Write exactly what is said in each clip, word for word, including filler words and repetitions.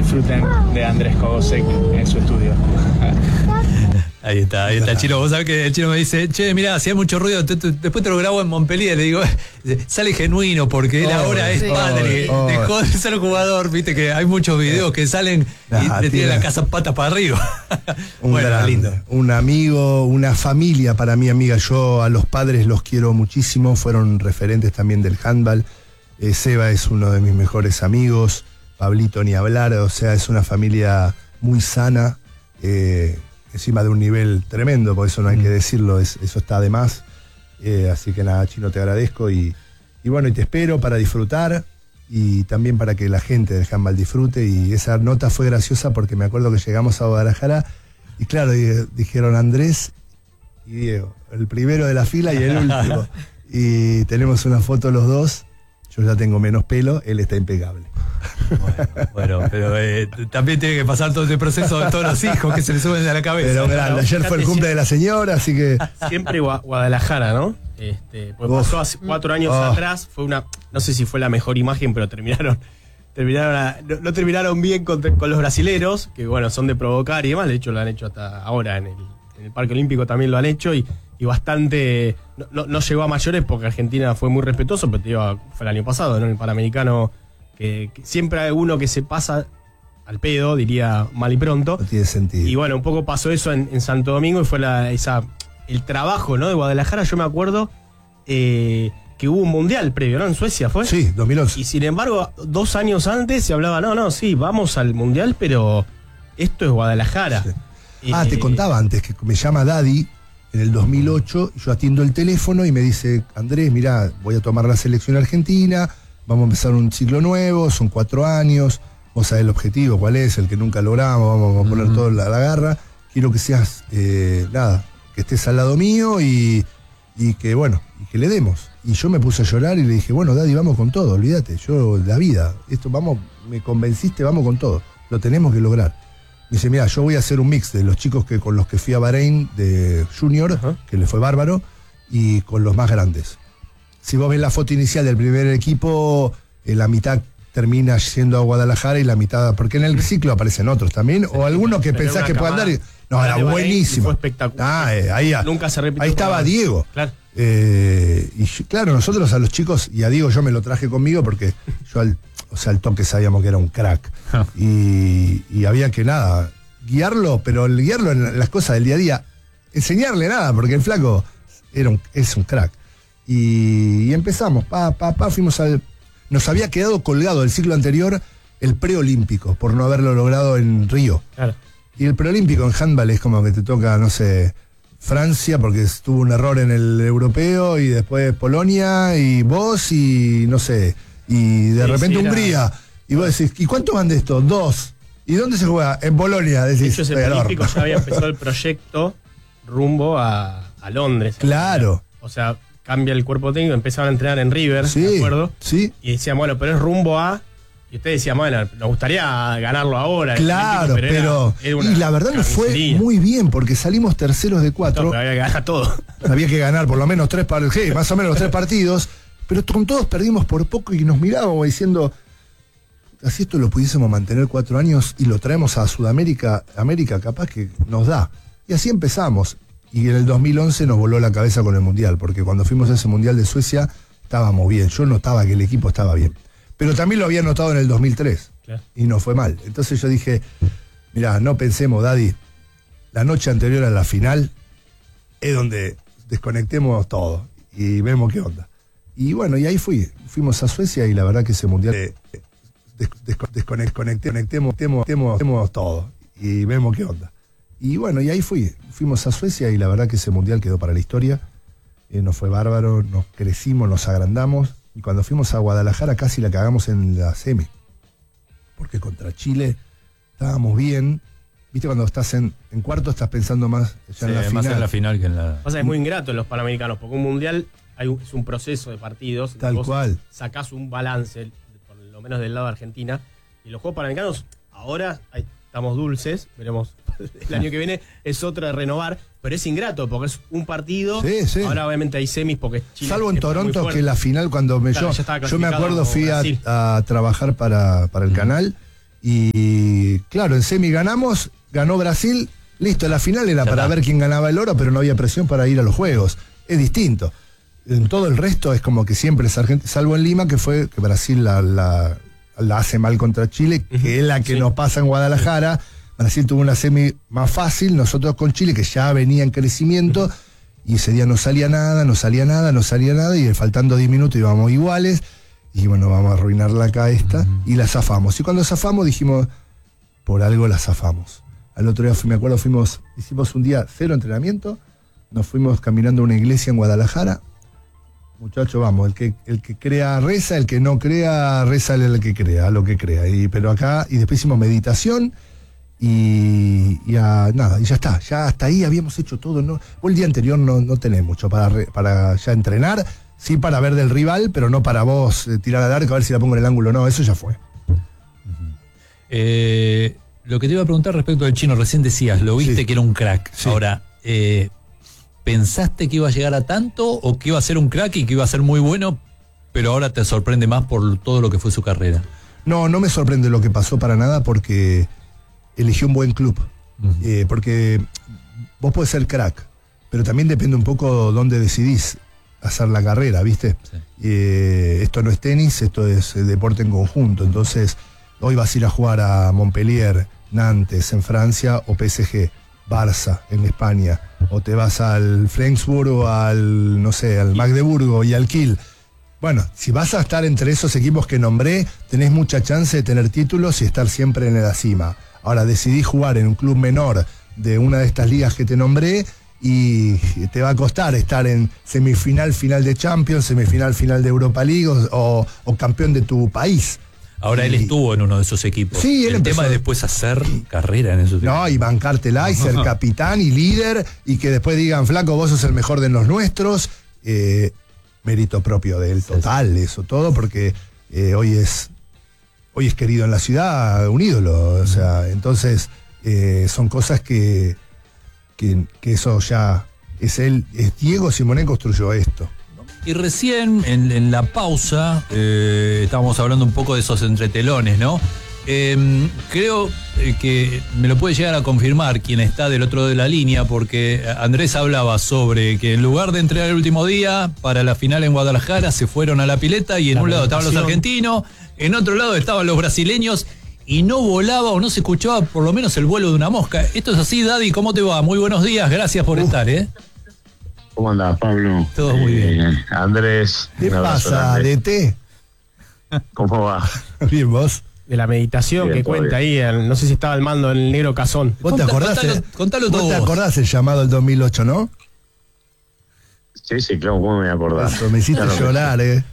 disfruten de Andrés Kogosek en su estudio. Ahí está, ahí está el Chino. Vos sabés que el Chino me dice, che, mirá, hacía mucho ruido, te, te, después te lo grabo en Montpellier. Le digo, sale genuino porque él oh, ahora es sí. padre, oh, oh. dejó de ser jugador. Viste que hay muchos videos que salen nah, y le tienen la casa patas para arriba. Un bueno, gran, lindo. Un amigo, una familia para mí, amiga. Yo a los padres los quiero muchísimo, fueron referentes también del handball. Eh, Seba es uno de mis mejores amigos, Pablito ni hablar, o sea, es una familia muy sana. Eh, encima de un nivel tremendo, por eso no hay mm. que decirlo, es, eso está de más. Eh, así que nada, Chino, te agradezco y, y bueno, y te espero para disfrutar y también para que la gente del handball disfrute. Y esa nota fue graciosa porque me acuerdo que llegamos a Guadalajara y claro, y, dijeron Andrés y Diego, el primero de la fila y el último. Y tenemos una foto los dos. Yo ya tengo menos pelo, él está impecable. Bueno, bueno pero eh, también tiene que pasar todo ese proceso de todos los hijos que se le suben a la cabeza. Pero grande, ayer fue el cumple de la señora, así que... Siempre Guadalajara, ¿no? Este, pues pasó hace cuatro años oh. atrás, fue una, no sé si fue la mejor imagen, pero terminaron, terminaron a, no, no terminaron bien con, con los brasileros, que bueno, son de provocar y demás, de hecho lo han hecho hasta ahora en el, en el Parque Olímpico también lo han hecho y, y bastante, no, no, no llegó a mayores porque Argentina fue muy respetuoso, pero te digo, fue el año pasado, ¿no? El Panamericano, que, que siempre hay uno que se pasa al pedo, diría mal y pronto. No tiene sentido. Y bueno, un poco pasó eso en, en Santo Domingo y fue la, esa, el trabajo, ¿no? De Guadalajara, yo me acuerdo eh, que hubo un mundial previo, ¿no? En Suecia fue. Sí, dos mil once. Y sin embargo, dos años antes se hablaba, no, no, sí, vamos al mundial, pero esto es Guadalajara. Sí. Eh, ah, te contaba antes que me llama Daddy en el dos mil ocho, yo atiendo el teléfono y me dice, Andrés, mirá, voy a tomar la selección argentina, vamos a empezar un ciclo nuevo, son cuatro años, vos sabés el objetivo, cuál es, el que nunca logramos, vamos a poner uh-huh. todo la, la garra, quiero que seas, eh, nada, que estés al lado mío y, y que, bueno, y que le demos. Y yo me puse a llorar y le dije, bueno, Daddy, vamos con todo, olvídate, yo, la vida, esto, vamos, me convenciste, vamos con todo, lo tenemos que lograr. Me dice, mira, yo voy a hacer un mix de los chicos que con los que fui a Bahrein de Junior, uh-huh. que le fue bárbaro, y con los más grandes. Si vos ves la foto inicial del primer equipo, eh, la mitad termina yendo a Guadalajara y la mitad, porque en el ciclo aparecen otros también, sí, o algunos que pensás que puedan dar. Y, no, era buenísimo. Fue espectacular. Ah, eh, ahí, Nunca se repitió. Ahí estaba Diego. Claro. Eh, y claro, nosotros a los chicos, y a Diego yo me lo traje conmigo porque yo al, o sea, al toque sabíamos que era un crack. Huh. Y, y había que nada, guiarlo, pero el guiarlo en las cosas del día a día, enseñarle nada, porque el flaco era un, es un crack. Y, y empezamos, pa, pa, pa, fuimos al. Nos había quedado colgado del ciclo anterior el preolímpico, por no haberlo logrado en Río. Claro. Y el preolímpico en handball es como que te toca, no sé, Francia, porque tuvo un error en el europeo, y después Polonia, y vos, y no sé, y de sí, repente sí, Hungría. Era... Y vos decís, ¿y cuántos van de estos? Dos. ¿Y dónde se juega? En Polonia. Decís, de hecho, ese preolímpico ya había empezado el proyecto rumbo a, a Londres. Claro. O sea, cambia el cuerpo técnico, empezaban a entrenar en River, sí, ¿de acuerdo? Sí. Y decían, bueno, pero es rumbo a... Y ustedes decían, bueno, nos gustaría ganarlo ahora. Claro, pero... pero era, era y la verdad nos fue muy bien, porque salimos terceros de cuatro. No, pero había que ganar todo. Había que ganar por lo menos tres partidos, sí, más o menos los tres partidos, pero con todos perdimos por poco y nos mirábamos diciendo, así esto lo pudiésemos mantener cuatro años y lo traemos a Sudamérica, América, capaz que nos da. Y así empezamos. Y en el dos mil once nos voló la cabeza con el Mundial, porque cuando fuimos a ese Mundial de Suecia estábamos bien. Yo notaba que el equipo estaba bien. Pero también lo había notado en el dos mil tres. Claro. Y no fue mal. Entonces yo dije, mirá, no pensemos, Daddy, la noche anterior a la final es donde desconectemos todo y vemos qué onda. Y bueno, y ahí fui. Fuimos a Suecia y la verdad que ese Mundial eh, des, des, desconectemos todo y vemos qué onda. Y bueno, y ahí fui. Fuimos a Suecia y la verdad que ese Mundial quedó para la historia. Eh, nos fue bárbaro, nos crecimos, nos agrandamos. Y cuando fuimos a Guadalajara casi la cagamos en la semi. Porque contra Chile estábamos bien. Viste, cuando estás en, en cuarto estás pensando más ya sí, en la más final. en la final que en la... Pasa, es muy ingrato en los Panamericanos, porque un mundial hay un, es un proceso de partidos. Tal vos cual. Sacás un balance, por lo menos del lado de Argentina. Y los Juegos Panamericanos, ahora hay, estamos dulces, veremos el año que viene, es otra de renovar, pero es ingrato porque es un partido. Sí, sí. Ahora obviamente hay semis porque Chile, salvo en Toronto, que la final cuando me claro, yo, yo me acuerdo fui a, a trabajar para, para el uh-huh. canal Y claro, en semi ganamos, ganó Brasil, listo, la final era para ver quién ganaba el oro, pero no había presión para ir a los juegos. Es distinto. En todo el resto es como que siempre es Argentina, salvo en Lima, que fue que Brasil la, la, la hace mal contra Chile, uh-huh. que es la que sí. nos pasa en Guadalajara. Brasil tuvo una semi más fácil, nosotros con Chile, que ya venía en crecimiento, uh-huh. y ese día no salía nada, no salía nada, no salía nada, y faltando diez minutos íbamos iguales, y bueno, vamos a arruinarla acá esta, uh-huh. y la zafamos. Y cuando zafamos dijimos, por algo la zafamos. Al otro día, me acuerdo, fuimos, hicimos un día cero entrenamiento, nos fuimos caminando a una iglesia en Guadalajara. Muchachos, vamos, el que, el que crea reza, el que no crea reza el que crea, lo que crea. Y, pero acá, y después hicimos meditación y, y a, nada, y ya está, ya hasta ahí habíamos hecho todo. ¿No? Vos el día anterior no, no tenés mucho para, re, para ya entrenar, sí para ver del rival, pero no para vos eh, tirar al arco a ver si la pongo en el ángulo o no, eso ya fue. Uh-huh. Eh, lo que te iba a preguntar respecto del Chino, recién decías, lo viste sí. que era un crack. Sí. Ahora, eh, ¿pensaste que iba a llegar a tanto o que iba a ser un crack y que iba a ser muy bueno, pero ahora te sorprende más por todo lo que fue su carrera? No, no me sorprende lo que pasó para nada porque eligió un buen club. Uh-huh. Eh, porque vos podés ser crack, pero también depende un poco dónde decidís hacer la carrera, ¿viste? Sí. Eh, esto no es tenis, esto es eh, deporte en conjunto. Entonces, hoy vas a ir a jugar a Montpellier, Nantes en Francia o P S G. Barça en España, o te vas al Flensburg o al, no sé, al Magdeburgo y al Kiel. Bueno, si vas a estar entre esos equipos que nombré, tenés mucha chance de tener títulos y estar siempre en la cima. Ahora, decidí jugar en un club menor de una de estas ligas que te nombré y te va a costar estar en semifinal, final de Champions, semifinal, final de Europa League o, o, o campeón de tu país. Ahora y, él estuvo en uno de esos equipos. Sí, él el empezó, tema de después hacer carrera en esos equipos. No, y bancártela y ser capitán y líder y que después digan, flaco, vos sos el mejor de los nuestros. Eh, mérito propio de él, total, sí. eso todo, porque eh, hoy es hoy es querido en la ciudad, un ídolo. O sea, entonces eh, son cosas que, que, que eso ya es él. Es Diego Simonet construyó esto. Y recién, en, en la pausa, eh, estábamos hablando un poco de esos entretelones, ¿no? Eh, creo que me lo puede llegar a confirmar quien está del otro lado de la línea, porque Andrés hablaba sobre que en lugar de entrenar el último día para la final en Guadalajara, se fueron a la pileta y en la un lado estaban los argentinos, en otro lado estaban los brasileños y no volaba o no se escuchaba por lo menos el vuelo de una mosca. Esto es así, Daddy, ¿cómo te va? Muy buenos días, gracias por uh. estar, ¿eh? ¿Cómo andás, Pablo? Todo muy eh, bien. Andrés. ¿Qué pasa, D T? ¿Cómo va? Bien, vos. De la meditación bien, que cuenta bien. ahí, el, no sé si estaba al mando el negro Cazón. ¿Vos te acordás? Contalo, contalo ¿Vos todo te vos. acordás el llamado del dos mil ocho, no? Sí, sí, claro, ¿cómo me voy a acordar? Eso, me hiciste claro llorar, eh.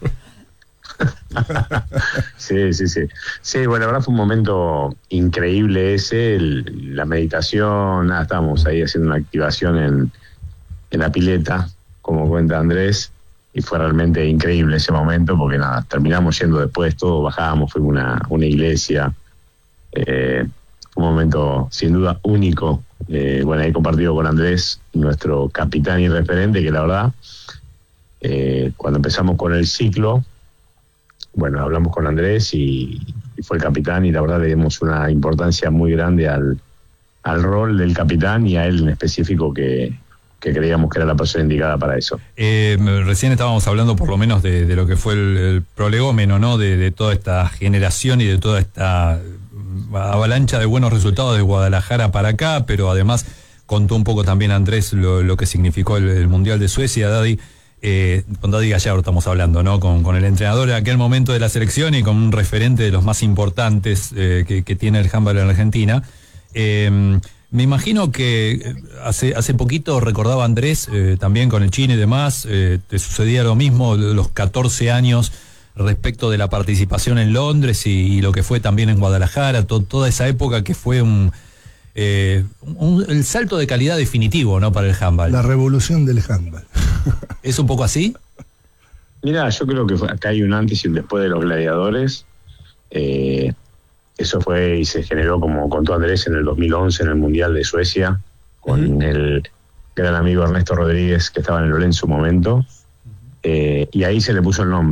sí, sí, sí. Sí, bueno, la verdad fue un momento increíble ese, el, la meditación, nada, estábamos ahí haciendo una activación en, en la pileta, como cuenta Andrés, y fue realmente increíble ese momento, porque nada, terminamos yendo después, todos bajábamos, fuimos a una, una iglesia, eh, un momento sin duda único, eh, bueno, ahí compartido con Andrés, nuestro capitán y referente, que la verdad, eh, cuando empezamos con el ciclo, bueno, hablamos con Andrés y, y fue el capitán, y la verdad le dimos una importancia muy grande al, al rol del capitán y a él en específico, que, que creíamos que era la persona indicada para eso. Eh, recién estábamos hablando por lo menos de, de lo que fue el, el prolegómeno, ¿no? De, de toda esta generación y de toda esta avalancha de buenos resultados de Guadalajara para acá, pero además contó un poco también Andrés lo, lo que significó el, el Mundial de Suecia, Daddy. Eh, con Daddy Gallardo estamos hablando, ¿no? Con, con el entrenador en aquel momento de la selección y con un referente de los más importantes eh, que, que tiene el handball en Argentina. Eh, me imagino que hace, hace poquito recordaba Andrés, eh, también con el Chino y demás, eh, te sucedía lo mismo, los catorce años respecto de la participación en Londres y, y lo que fue también en Guadalajara, to, toda esa época que fue un, eh, un el salto de calidad definitivo, ¿no? Para el handball. La revolución del handball. ¿Es un poco así? Mira, yo creo que fue, acá hay un antes y un después de los gladiadores. Eh, eso fue y se generó, como contó Andrés, en el dos mil once en el Mundial de Suecia, con uh-huh. el gran amigo Ernesto Rodríguez, que estaba en el Olé en su momento. Eh, y ahí se le puso el nombre.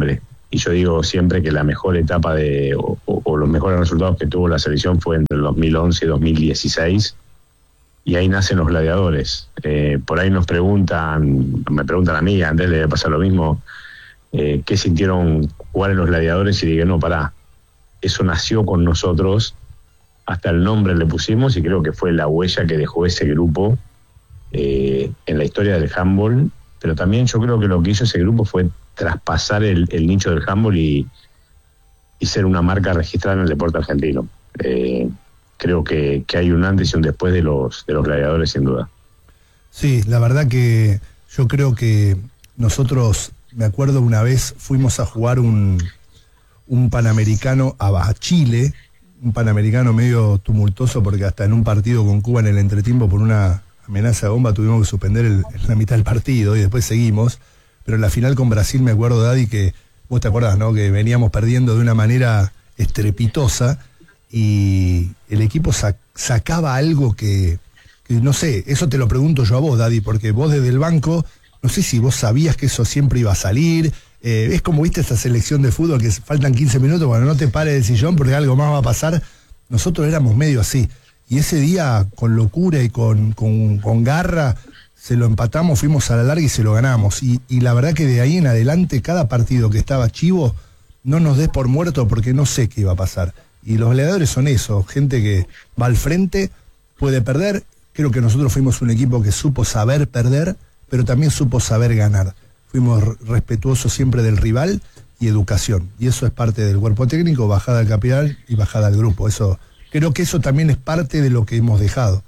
y yo digo siempre que la mejor etapa de o, o, o los mejores resultados que tuvo la selección fue entre el dos mil once y dos mil dieciséis, y ahí nacen los gladiadores. Eh, por ahí nos preguntan, me preguntan a mí, a Andrés le debe pasar lo mismo, eh, ¿qué sintieron jugar en los gladiadores? Y dije, no, pará, eso nació con nosotros, hasta el nombre le pusimos, y creo que fue la huella que dejó ese grupo eh, en la historia del handball, pero también yo creo que lo que hizo ese grupo fue traspasar el, el nicho del handball y, y ser una marca registrada en el deporte argentino. Eh, creo que, que hay un antes y un después de los, de los gladiadores, sin duda. Sí, la verdad que yo creo que nosotros, me acuerdo una vez, fuimos a jugar un, un Panamericano a Chile, un Panamericano medio tumultuoso porque hasta en un partido con Cuba en el entretiempo por una amenaza de bomba tuvimos que suspender el, la mitad del partido y después seguimos, pero en la final con Brasil me acuerdo, Daddy, que vos te acordás, ¿no? Que veníamos perdiendo de una manera estrepitosa y el equipo sac- sacaba algo que, que, no sé, eso te lo pregunto yo a vos, Daddy, porque vos desde el banco, no sé si vos sabías que eso siempre iba a salir. Eh, es como, viste, esta selección de fútbol que faltan quince minutos, bueno, no te pares del sillón porque algo más va a pasar. Nosotros éramos medio así. Y ese día, con locura y con, con, con garra, se lo empatamos, fuimos a la larga y se lo ganamos. Y, y la verdad que de ahí en adelante, cada partido que estaba chivo, no nos des por muerto porque no sé qué iba a pasar. Y los gladiadores son eso, gente que va al frente, puede perder. Creo que nosotros fuimos un equipo que supo saber perder, pero también supo saber ganar. Fuimos respetuosos siempre del rival y educación. Y eso es parte del cuerpo técnico, bajada al capital y bajada al grupo. Eso, creo que eso también es parte de lo que hemos dejado.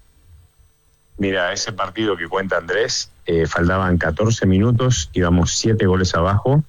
Mira, ese partido que cuenta Andrés, eh, faltaban catorce minutos, íbamos siete goles abajo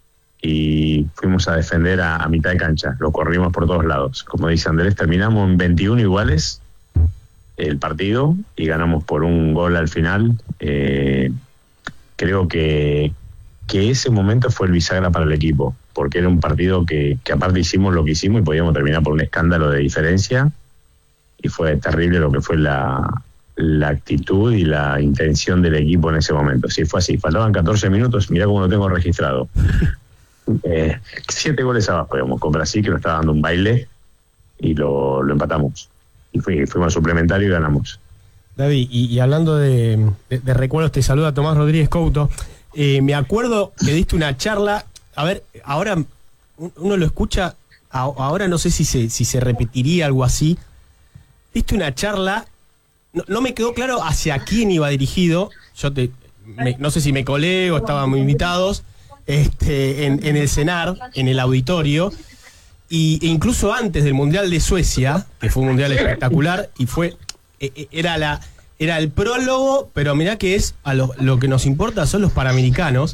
y fuimos a defender a, a mitad de cancha. Lo corrimos por todos lados. Como dice Andrés, terminamos en veintiuno iguales el partido y ganamos por un gol al final. Eh, creo que, que ese momento fue el bisagra para el equipo, porque era un partido que, que aparte hicimos lo que hicimos y podíamos terminar por un escándalo de diferencia, y fue terrible lo que fue la, la actitud y la intención del equipo en ese momento. Sí, fue así, faltaban catorce minutos, mirá cómo lo tengo registrado. Eh, siete goles abajo, digamos, con Brasil, que nos estaba dando un baile, y lo, lo empatamos. Y fui, fuimos al suplementario y ganamos. David, y, y hablando de, de, de recuerdos, te saluda Tomás Rodríguez Couto. Eh, me acuerdo que diste una charla, a ver, ahora uno lo escucha, a, ahora no sé si se, si se repetiría algo así. Diste una charla, no, no me quedó claro hacia quién iba dirigido, yo te, me, no sé si me colé o estábamos invitados, este, en, en el CENAR, en el auditorio, y, e incluso antes del Mundial de Suecia, que fue un Mundial espectacular, y fue, e, era la, era el prólogo, pero mirá que es, a lo, lo que nos importa son los Panamericanos.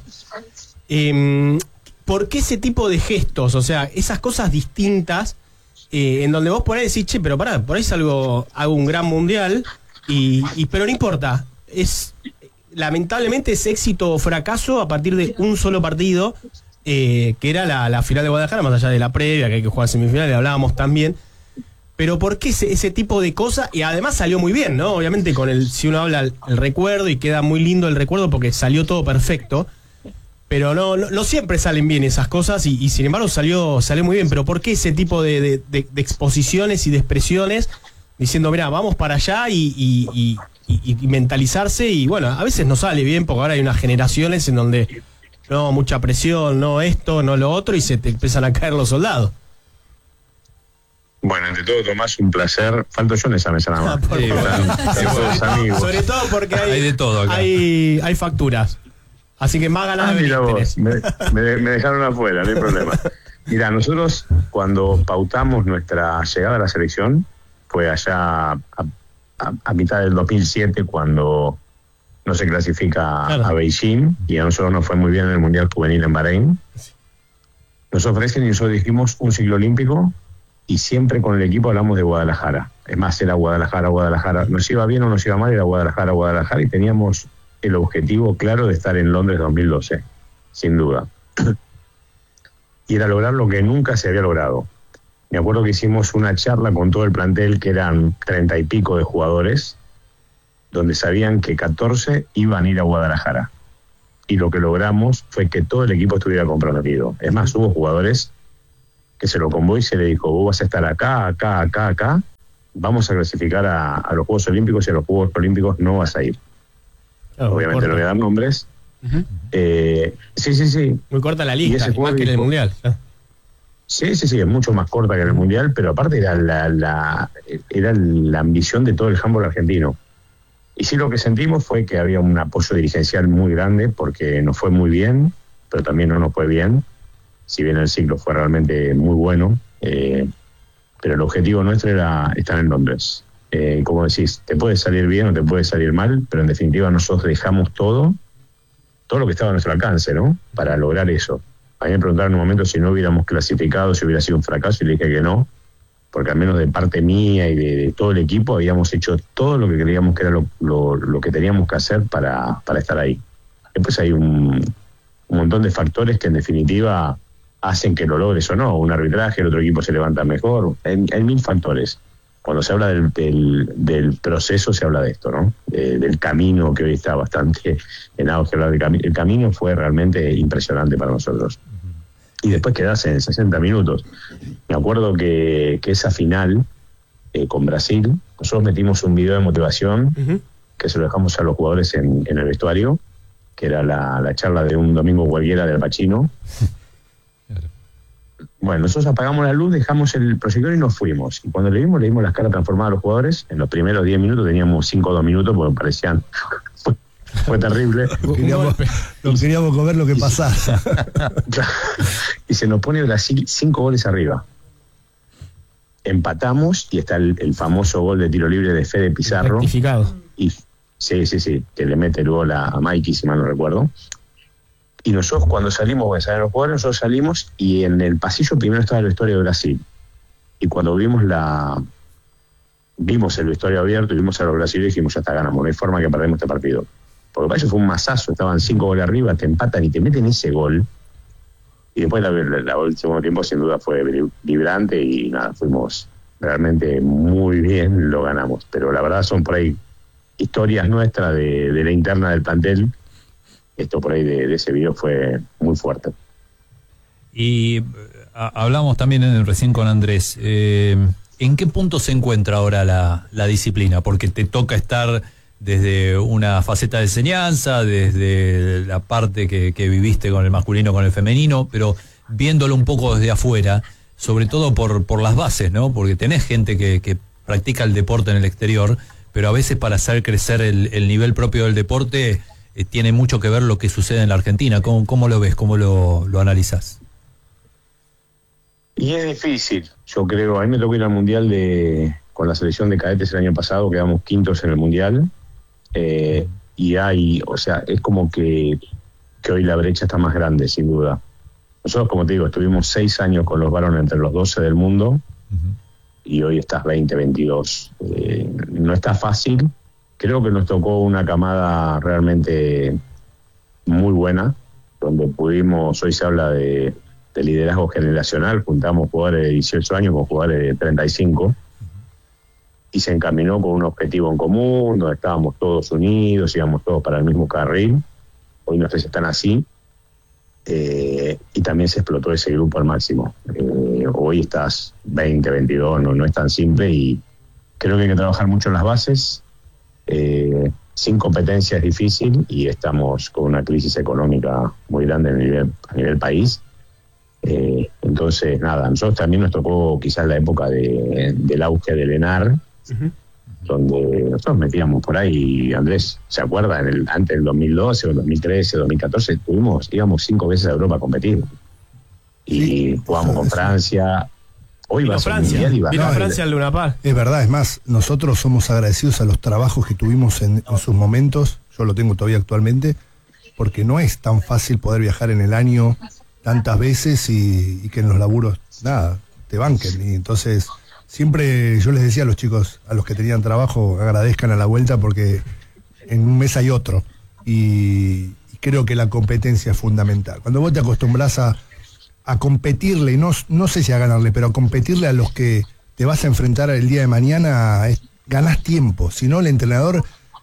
Eh, ¿Por qué ese tipo de gestos? O sea, esas cosas distintas, eh, en donde vos por ahí decís, che, pero pará, por ahí salgo, hago un gran mundial, y, y pero no importa, es lamentablemente es éxito o fracaso a partir de un solo partido, eh, que era la, la final de Guadalajara, más allá de la previa, que hay que jugar semifinal, le hablábamos también. Pero ¿por qué ese, ese tipo de cosas? Y además salió muy bien, ¿no? Obviamente, con el, si uno habla el, el recuerdo, y queda muy lindo el recuerdo porque salió todo perfecto. Pero no, no, no siempre salen bien esas cosas, y, y sin embargo salió, salió muy bien. Pero ¿por qué ese tipo de, de, de, de exposiciones y de expresiones diciendo, mira, vamos para allá y, y, y, y, y mentalizarse? Y bueno, a veces no sale bien porque ahora hay unas generaciones en donde no, mucha presión, no esto, no lo otro, y se te empiezan a caer los soldados. Bueno, ante todo, Tomás, un placer. Falto yo en esa mesa nada más. Ah, sí, bueno. amigos. Sobre todo porque hay, hay de todo acá. Hay, hay facturas. Así que más ganas Ah, de mira venir vos, tenés. me, me, me dejaron afuera, no hay problema. Mira, nosotros cuando pautamos nuestra llegada a la selección, fue allá a, a, a mitad del dos mil siete, cuando no se clasifica Claro. a Beijing, y a nosotros nos fue muy bien en el Mundial Juvenil en Bahrein. Nos ofrecen y nosotros dijimos un ciclo olímpico, y siempre con el equipo hablamos de Guadalajara. Es más, era Guadalajara, Guadalajara. Nos iba bien o nos iba mal, era Guadalajara, Guadalajara, y teníamos el objetivo claro de estar en Londres dos mil doce, sin duda. Y era lograr lo que nunca se había logrado. Me acuerdo que hicimos una charla con todo el plantel, que eran treinta y pico de jugadores, donde sabían que catorce iban a ir a Guadalajara. y lo que logramos fue que todo el equipo estuviera comprometido. Es más, hubo jugadores que se lo convocó y se le dijo, vos vas a estar acá, acá, acá, acá, vamos a clasificar a, a los Juegos Olímpicos y a los Juegos Olímpicos no vas a ir. Oh, Obviamente corta. No voy a dar nombres. Uh-huh. Eh, sí, sí, sí. Muy corta la lista, más que en el Mundial. Sí, sí, sí, es mucho más corta que en el Mundial, pero aparte era la, la, era la ambición de todo el handball argentino. Y sí, lo que sentimos fue que había un apoyo dirigencial muy grande porque nos fue muy bien, pero también no nos fue bien. Si bien el ciclo fue realmente muy bueno, eh, pero el objetivo nuestro era estar en Londres. Eh, como decís, te puede salir bien o te puede salir mal, pero en definitiva nosotros dejamos todo, todo lo que estaba a nuestro alcance, ¿no? Para lograr eso. A mí me preguntaron en un momento si no hubiéramos clasificado, si hubiera sido un fracaso, y le dije que no, porque al menos de parte mía y de, de todo el equipo habíamos hecho todo lo que creíamos que era lo, lo, lo que teníamos que hacer para, para estar ahí. Después hay un, un montón de factores que en definitiva hacen que lo logres o no. Un arbitraje, el otro equipo se levanta mejor. Hay, hay mil factores. Cuando se habla del, del, del proceso, se habla de esto, ¿no? De, del camino, que hoy está bastante en auge. Hablar del cami- el camino fue realmente impresionante para nosotros. Y después quedarse en sesenta minutos. Me acuerdo que, que esa final eh, con Brasil, nosotros metimos un video de motivación uh-huh. que se lo dejamos a los jugadores en, en el vestuario, que era la, la charla de un domingo cualquiera del Pacino. Bueno, nosotros apagamos la luz, dejamos el proyector y nos fuimos. Y cuando le vimos, le dimos las caras transformadas a los jugadores. En los primeros diez minutos teníamos cinco o dos minutos porque parecían... fue, fue terrible. No queríamos, no queríamos comer lo que pasara. Y se nos pone Brasil cinco goles arriba. Empatamos y está el, el famoso gol de tiro libre de Fede Pizarro. Rectificado. Y, sí, sí, sí, que le mete el gol a, a Mikey, si mal no recuerdo. Y nosotros cuando salimos, bueno, salen los jugadores, nosotros salimos y en el pasillo primero estaba el vestuario de Brasil. Y cuando vimos la vimos el vestuario abierto y vimos a los brasileños, dijimos, ya está, ganamos, no hay forma que perdamos este partido. Porque para eso fue un masazo, estaban cinco goles arriba, te empatan y te meten ese gol. Y después la, la, la, el segundo tiempo sin duda fue vibrante y nada, fuimos realmente muy bien, lo ganamos. Pero la verdad son por ahí historias nuestras de, de la interna del plantel. Esto por ahí de, de ese video fue muy fuerte. Y a, hablamos también en, recién con Andrés, eh, ¿en qué punto se encuentra ahora la, la disciplina? Porque te toca estar desde una faceta de enseñanza, desde la parte que, que viviste con el masculino, con el femenino, pero viéndolo un poco desde afuera, sobre todo por, por las bases, ¿no? Porque tenés gente que, que practica el deporte en el exterior, pero a veces para hacer crecer el, el nivel propio del deporte... Eh, tiene mucho que ver lo que sucede en la Argentina. ¿Cómo, cómo lo ves? ¿Cómo lo, lo analizás? Y es difícil, yo creo. A mí me tocó ir al Mundial de con la selección de cadetes el año pasado, quedamos quintos en el Mundial. Eh, y hay, o sea, es como que, que hoy la brecha está más grande, sin duda. Nosotros, como te digo, estuvimos seis años con los varones entre los doce del mundo, uh-huh. y hoy estás veinte, veintidós. Eh, no está fácil. Creo que nos tocó una camada realmente muy buena, donde pudimos, hoy se habla de, de liderazgo generacional, juntamos jugadores de dieciocho años con jugadores de treinta y cinco, y se encaminó con un objetivo en común, donde estábamos todos unidos, íbamos todos para el mismo carril. Hoy no sé si están así, eh, y también se explotó ese grupo al máximo. Eh, hoy estás veinte, veintidós, no, no es tan simple, y creo que hay que trabajar mucho en las bases. Eh, sin competencia es difícil y estamos con una crisis económica muy grande a nivel, a nivel país. Eh, entonces, nada, a nosotros también nos tocó quizás la época de, del auge del ENAR, uh-huh. donde nosotros metíamos por ahí, Andrés, ¿se acuerda? En el, antes del dos mil doce o dos mil trece, dos mil catorce, tuvimos, íbamos cinco veces a Europa a competir. Y sí, jugamos con Francia. Hoy vino va a Francia, y va. vino No, Francia al Luna Park. Es verdad, es más, nosotros somos agradecidos a los trabajos que tuvimos en, en sus momentos, yo lo tengo todavía actualmente, porque no es tan fácil poder viajar en el año tantas veces y, y que en los laburos, nada, te banquen. Y entonces, siempre yo les decía a los chicos, a los que tenían trabajo, agradezcan a la vuelta porque en un mes hay otro. Y, y creo que la competencia es fundamental. Cuando vos te acostumbras a a competirle, y no, no sé si a ganarle, pero a competirle a los que te vas a enfrentar el día de mañana, es, ganás tiempo. Si no, el entrenador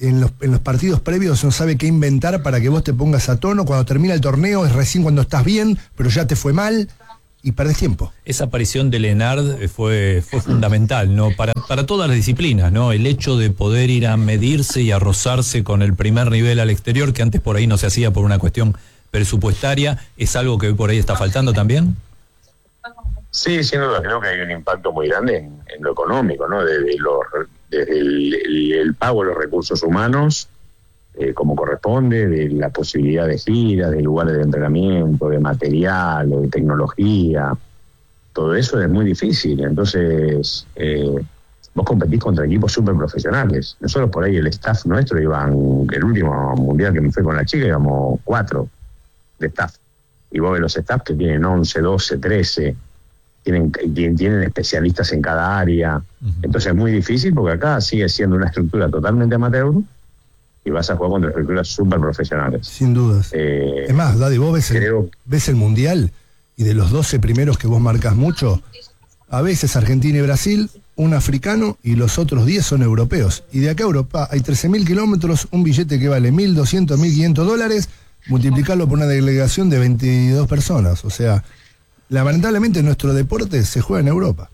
en los, en los partidos previos no sabe qué inventar para que vos te pongas a tono. Cuando termina el torneo es recién cuando estás bien, pero ya te fue mal y perdés tiempo. Esa aparición de Lenard fue, fue fundamental, ¿no? Para, para todas las disciplinas, ¿no? El hecho de poder ir a medirse y a rozarse con el primer nivel al exterior, que antes por ahí no se hacía por una cuestión presupuestaria, ¿es algo que hoy por ahí está faltando también? Sí, sin duda, creo que hay un impacto muy grande en, en lo económico, ¿no? Desde, los, desde el, el, el pago de los recursos humanos, eh, como corresponde, de la posibilidad de giras, de lugares de entrenamiento, de material, de tecnología. Todo eso es muy difícil. Entonces, eh, vos competís contra equipos súper profesionales. Nosotros por ahí, el staff nuestro, iban, el último mundial que me fue con la chica, íbamos cuatro de staff. Y vos ves los staff que tienen once, doce, trece, tienen, tienen especialistas en cada área. Uh-huh. Entonces es muy difícil porque acá sigue siendo una estructura totalmente amateur y vas a jugar contra estructuras súper profesionales. Sin dudas. Eh, es más, Daddy, vos ves el, creo... ves el mundial y de los doce primeros que vos marcas mucho, a veces Argentina y Brasil, un africano y los otros diez son europeos. Y de acá a Europa hay trece mil kilómetros, un billete que vale mil doscientos, mil quinientos dólares, multiplicarlo por una delegación de veintidós personas. O sea, lamentablemente nuestro deporte se juega en Europa.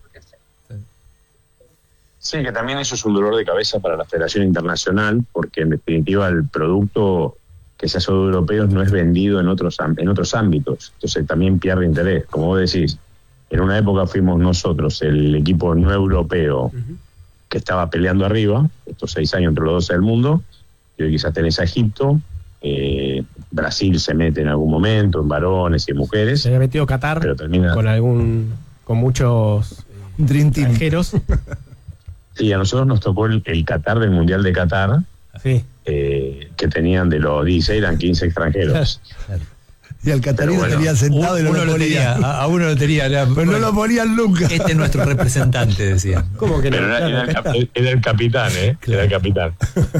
Sí, que también eso es un dolor de cabeza para la Federación Internacional, porque en definitiva el producto que se hace de europeos no es vendido en otros en otros ámbitos. Entonces también pierde interés. Como vos decís, en una época fuimos nosotros el equipo no europeo uh-huh. que estaba peleando arriba, estos seis años entre los doce del mundo, y hoy quizás tenés a Egipto, eh, Brasil se mete en algún momento, en varones y en mujeres. Se había metido Qatar, pero termina... con algún con muchos eh, extranjeros. Sí, a nosotros nos tocó el, el Qatar del Mundial de Qatar, sí. eh, que tenían de los dieciséis, eran quince extranjeros. Claro. Y al catarí bueno, lo tenía sentado y no uno lo ponía. tenía, a, a uno lo tenía. Era, pero bueno, no lo ponían nunca. Este es nuestro representante, decía. ¿Cómo que no? Pero era, era, el, cap, era el capitán, ¿eh? Claro. Era el capitán.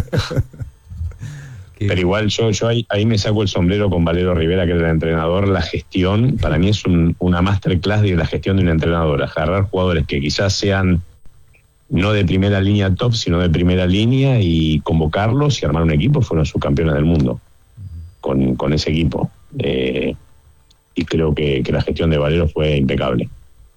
Pero igual yo, yo ahí, ahí me saco el sombrero con Valero Rivera, que era el entrenador. La gestión, para mí es un, una masterclass de la gestión de un entrenador. Agarrar jugadores que quizás sean no de primera línea top, sino de primera línea, y convocarlos y armar un equipo. Fueron subcampeones del mundo con, con ese equipo. Eh, y creo que, que la gestión de Valero fue impecable.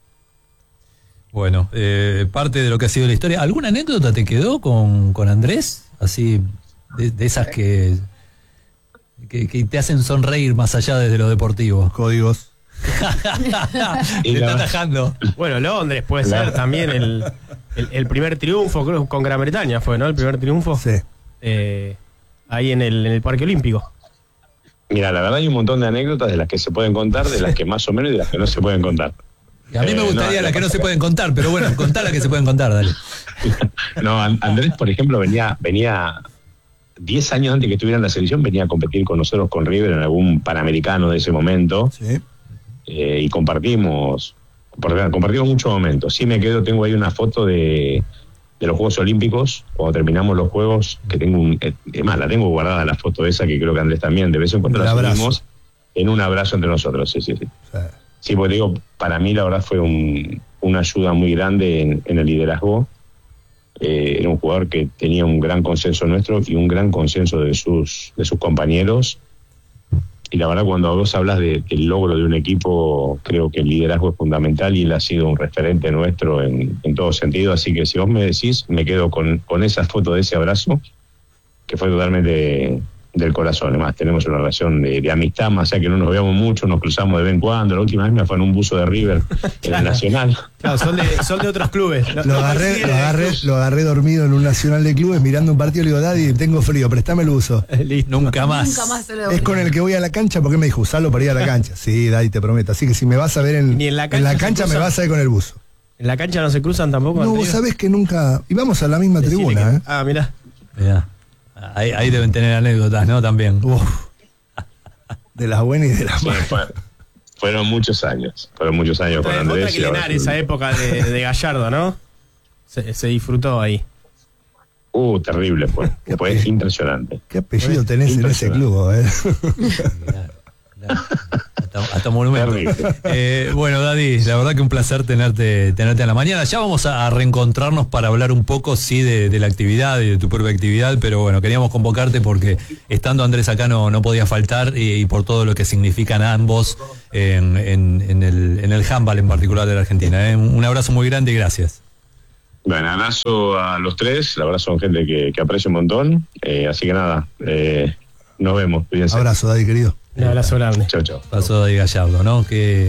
Bueno, eh, parte de lo que ha sido la historia. ¿Alguna anécdota te quedó con, con Andrés? Así, de, de esas que, que, que te hacen sonreír más allá desde lo deportivo. Códigos. Te está atajando. Bueno, Londres puede ser también el, el, el primer triunfo, creo, con Gran Bretaña fue, ¿no? El primer triunfo. Sí. Eh, ahí en el, en el Parque Olímpico. Mira, la verdad hay un montón de anécdotas de las que se pueden contar, de las que más o menos y de las que no se pueden contar. Y a mí me gustaría eh, no, las que no se pueden contar, pero bueno, contá las que se pueden contar, dale. No, Andrés, por ejemplo, venía venía diez años antes que estuviera en la selección, venía a competir con nosotros con River en algún Panamericano de ese momento. Sí. Eh, y compartimos, compartimos muchos momentos. Sí me quedo, tengo ahí una foto de, de los Juegos Olímpicos, cuando terminamos los Juegos, que tengo un, es más, la tengo guardada la foto esa, que creo que Andrés también, de vez en cuando la subimos, en un abrazo entre nosotros, sí, sí, sí. Sí, sí, porque digo, para mí la verdad fue un, una ayuda muy grande en, en el liderazgo. Eh, era un jugador que tenía un gran consenso nuestro y un gran consenso de sus, de sus compañeros. Y la verdad, cuando vos hablas de, del logro de un equipo, creo que el liderazgo es fundamental y él ha sido un referente nuestro en, en todo sentido. Así que si vos me decís, me quedo con, con esa foto de ese abrazo, que fue totalmente de, del corazón. Además, tenemos una relación de, de amistad, más allá que no nos veamos mucho, nos cruzamos de vez en cuando. La última vez me fue en un buzo de River en el Nacional. Claro, son de, son de otros clubes. Lo, lo, agarré, lo, agarré, lo agarré dormido en un Nacional de clubes mirando un partido. Le digo, Daddy, tengo frío, préstame el buzo. Nunca más. Nunca más se lo es con el que voy a la cancha, porque me dijo, usalo para ir a la cancha. Sí, Daddy, te prometo. Así que si me vas a ver en, en la cancha, en la cancha me vas a ver con el buzo. ¿En la cancha no se cruzan tampoco? No, vos sabés que nunca... Íbamos a la misma Decile tribuna, que... ¿eh? Ah, mirá. Mirá. Ahí, ahí deben tener anécdotas, ¿no? También. Uf. De las buenas y de las malas. Sí, fueron muchos años. Fueron muchos años con Andrés. Otra que llenar esa época de, de Gallardo, ¿no? Se, se disfrutó ahí. Uh, terrible fue. Qué Fue apellido. impresionante. ¿Qué apellido tenés en ese club, eh? Claro, claro. Hasta, hasta monumento. Eh, bueno, Daddy, la verdad que un placer tenerte, tenerte en la mañana. Ya vamos a, a reencontrarnos para hablar un poco, sí, de, de la actividad y de tu propia actividad, pero bueno, queríamos convocarte porque estando Andrés acá no, no podía faltar y, y por todo lo que significan ambos en, en, en, el, en el handball en particular de la Argentina. ¿eh? Un abrazo muy grande y gracias. Bueno, abrazo a los tres, la verdad son gente que, que aprecio un montón, eh, así que nada, eh, nos vemos, cuídense. Abrazo, Daddy, querido. Un abrazo grande. Chao, chao. Pasó Daddy Gallardo, ¿no? Que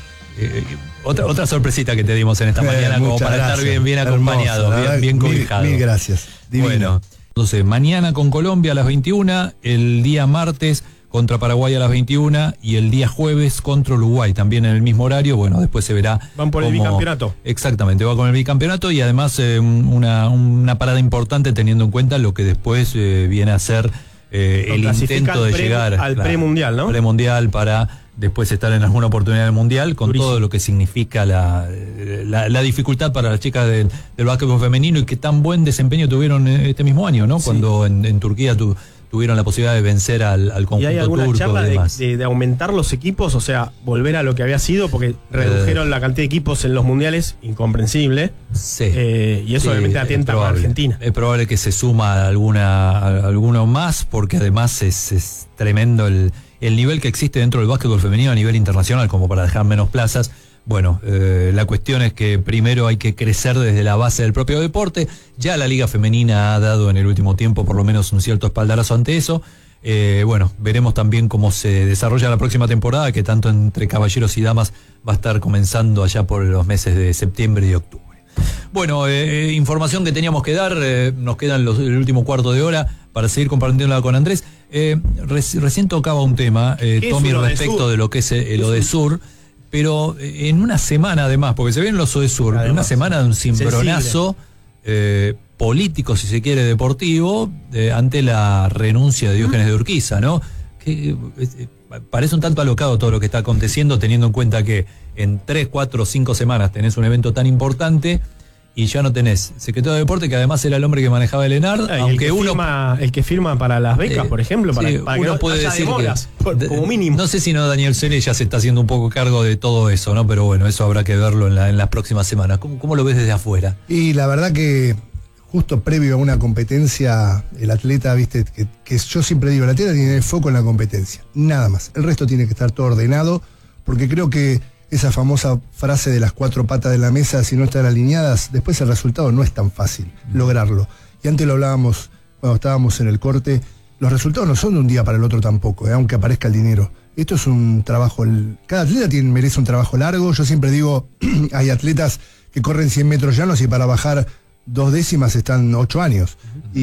eh, otra otra sorpresita que te dimos en esta Eh, mañana como para gracias. estar bien bien acompañado, Hermoso, bien, bien cobijado. Mil, mil gracias. Divino. Bueno, entonces mañana con Colombia a las veintiuna, el día martes contra Paraguay a las veintiuna y el día jueves contra Uruguay, también en el mismo horario. Bueno, después se verá. Van por el cómo- bicampeonato. Exactamente, va con el bicampeonato y además eh, una, una parada importante teniendo en cuenta lo que después eh, viene a ser eh, Lo el clasifica intento al de pre- llegar al premundial, ¿no? Premundial para después estar en alguna oportunidad del mundial, con Durísimo. todo lo que significa la, la, la dificultad para las chicas del, del básquetbol femenino y que tan buen desempeño tuvieron este mismo año, ¿no? Sí. Cuando en, en Turquía tu, tuvieron la posibilidad de vencer al, al ¿Y conjunto hay alguna turco charla y de, demás. de- de aumentar los equipos? O sea, volver a lo que había sido, porque redujeron la cantidad de equipos en los mundiales, incomprensible. Sí. Eh, y eso Sí, obviamente es atenta a probable. Argentina. Es probable que se suma a alguna, a alguno más, porque además es, es tremendo el, el nivel que existe dentro del básquetbol femenino a nivel internacional, como para dejar menos plazas. Bueno, eh, la cuestión es que primero hay que crecer desde la base del propio deporte. Ya la Liga Femenina ha dado en el último tiempo por lo menos un cierto espaldarazo ante eso. Eh, bueno, veremos también cómo se desarrolla la próxima temporada, que tanto entre caballeros y damas va a estar comenzando allá por los meses de septiembre y octubre. Bueno, eh, eh, información que teníamos que dar, eh, nos quedan los, el último cuarto de hora para seguir compartiéndola con Andrés. Eh, reci- recién tocaba un tema, eh, ¿Qué es Tommy, un respecto Odesur? de lo que es el, el Odesur, pero eh, en una semana además, porque se ven los Odesur, en una Además, semana de un cimbronazo eh, político, si se quiere, deportivo, eh, ante la renuncia de Diógenes de Urquiza, ¿no? Que eh, eh, parece un tanto alocado todo lo que está aconteciendo, teniendo en cuenta que en tres, cuatro, cinco semanas tenés un evento tan importante y ya no tenés secretario de deporte, que además era el hombre que manejaba el ENARD, Ah, y el aunque que uno... firma, el que firma para las becas, Eh, por ejemplo, para, sí, para que uno no puede haya decir demoras, que, por- de- como mínimo. No sé si no Daniel Cele ya se está haciendo un poco cargo de todo eso, ¿no? Pero bueno, eso habrá que verlo en, la- en las próximas semanas. ¿Cómo, cómo lo ves desde afuera? Y la verdad que justo previo a una competencia, el atleta, viste, que, que yo siempre digo, el atleta tiene el foco en la competencia, nada más. El resto tiene que estar todo ordenado, porque creo que esa famosa frase de las cuatro patas de la mesa, si no están alineadas, después el resultado no es tan fácil lograrlo. Y antes lo hablábamos cuando estábamos en el corte, los resultados no son de un día para el otro tampoco, eh, aunque aparezca el dinero. Esto es un trabajo, el- cada atleta tiene, merece un trabajo largo. Yo siempre digo, hay atletas que corren cien metros llanos y para bajar dos décimas están ocho años.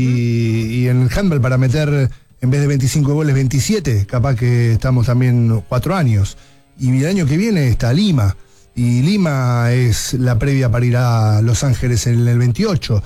Y, y en el handball para meter, en vez de veinticinco goles, veintisiete, capaz que estamos también cuatro años. Y el año que viene está Lima. Y Lima es la previa para ir a Los Ángeles en el veintiocho.